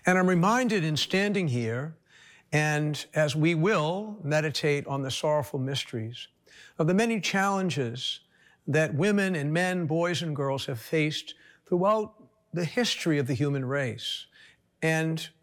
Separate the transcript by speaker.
Speaker 1: And I'm reminded in standing here, and as we will meditate on the sorrowful mysteries, of the many challenges that women and men, boys and girls have faced throughout the history of the human race. And